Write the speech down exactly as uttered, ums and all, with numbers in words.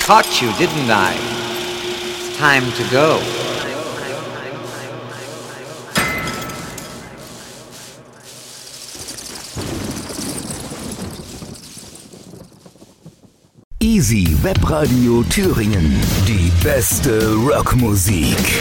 caught you, didn't I? It's time to go. Easy Webradio Thüringen. Die beste Rockmusik.